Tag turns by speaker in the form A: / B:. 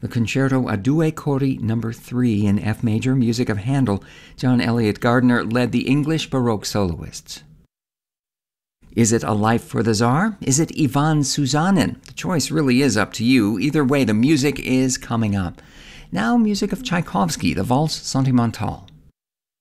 A: The Concerto a Due Cori No. 3 in F major, music of Handel. John Eliot Gardiner led the English Baroque soloists. Is it A Life for the Tsar? Is it Ivan Susanin? The choice really is up to you. Either way, the music is coming up. Now, music of Tchaikovsky, the Valse Sentimentale.